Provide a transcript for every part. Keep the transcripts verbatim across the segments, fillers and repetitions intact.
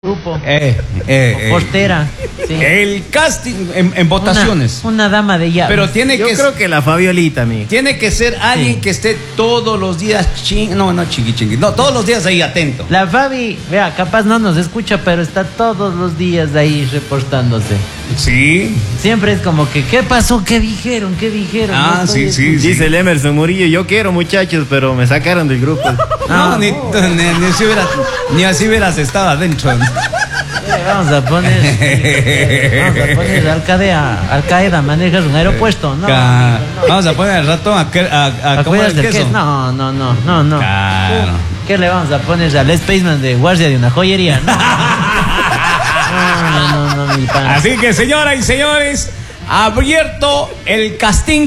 grupo eh, eh, portera, sí. El casting en, en votaciones. Una, una dama de llaves. Pero tiene Yo que creo que la Fabiolita, mi. Tiene que ser alguien Sí. que esté todos los días ching, no, no chingui chingui, no, todos los días ahí atento. La Fabi, vea, capaz no nos escucha, pero está todos los días ahí reportándose. Sí. Siempre es como que, ¿qué pasó? ¿Qué dijeron? ¿Qué dijeron? Ah, No estoy sí, sí, escuchando. Dice el Emerson Murillo, yo quiero muchachos, pero me sacaron del grupo. No, Ah, ni, no. ni, ni así hubieras, ni así hubieras estado adentro. Eh, Vamos a poner, eh, vamos a poner Al Qaeda, Al Qaeda manejas un aeropuerto, no, Ca- amigo, no. Vamos a poner al ratón a, que- a, a ¿A comer cuidas el del queso. queso? No, no, no, no, no. Claro. ¿Qué le vamos a poner al Spaceman de guardia de una joyería? No, no, no, no, no, mi pan. Así que, señoras y señores, abierto el casting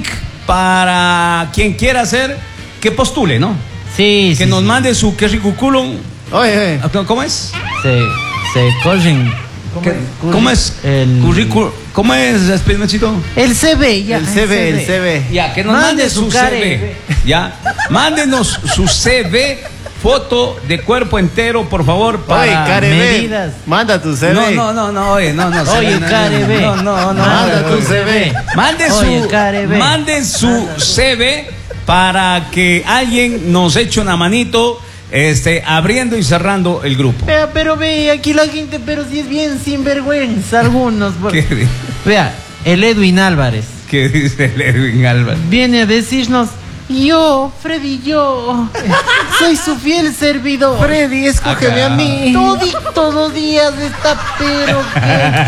para quien quiera hacer, que postule, ¿no? Sí, Que sí, nos sí. mande su currículum. Oye, oye. ¿Cómo es? Se, se corren. ¿Cómo, ¿Qué- ¿Cómo es? El Currículum. ¿Cómo es, Spacemancito? El C V, ya. El C V, el C V. Ya, que nos Mande mande su su care. C V. Ya, mándenos su C V, foto de cuerpo entero, por favor, Oye, para... Care medidas. B, manda tu C V. No, no, no, no, oye, no, no. Oye, no, Care B. No, no, no. Manda no, tu no. C V. Mande Oye, su, Care B. mande su C V para que alguien nos eche una manito, este, abriendo y cerrando el grupo. Vea, pero ve, aquí la gente, pero si es bien sinvergüenza algunos. por- ¿Qué, di- Vea, el Edwin Álvarez qué dice el Edwin Álvarez? viene a decirnos: yo, Freddy, yo, soy su fiel servidor. Freddy, escógeme Acá. a mí. Todito los días está, pero que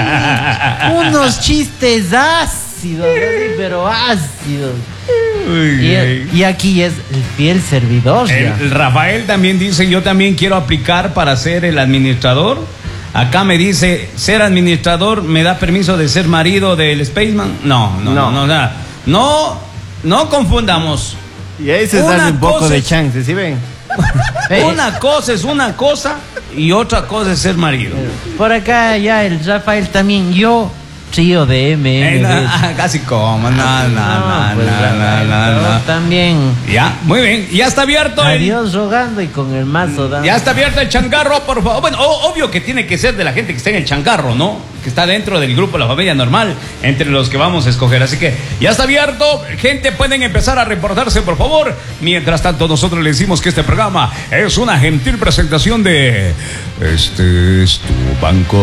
ching. Unos chistes ácidos, así, pero ácidos. Uy, Y, ay. y aquí es el fiel servidor. El, ya. el Rafael también dice, yo también quiero aplicar para ser el administrador. Acá me dice, ser administrador me da permiso de ser marido del Spaceman. No, no, no, no, No. no, no, no confundamos. Y ahí se Una sale un poco cosa de es- chance, ¿sí ven? Eh, Una cosa es una cosa y otra cosa es ser marido. Por acá ya el Rafael también, yo, trío de M Eh, M. no, ah, casi como, no, no, no, pues, no, Rafael, no, no, yo no. también. Ya, muy bien, ya está abierto el... Adiós rogando y con el mazo dando. Ya está abierto el changarro, por favor. Bueno, o- obvio que tiene que ser de la gente que está en el changarro, ¿no? Que está dentro del grupo La Familia Normal, entre los que vamos a escoger. Así que ya está abierto. Gente, pueden empezar a reportarse, por favor. Mientras tanto, nosotros les decimos que este programa es una gentil presentación de... Este es tu banco.